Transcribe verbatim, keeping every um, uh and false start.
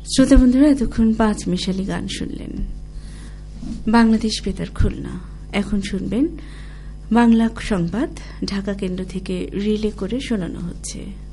শ্রোতা বন্ধুরা, এতক্ষণ পাঁচ মিশালি গান শুনলেন বাংলাদেশ বেতার খুলনা। এখন শুনবেন বাংলা সংবাদ ঢাকা কেন্দ্র থেকে রিলে করে শোনানো হচ্ছে।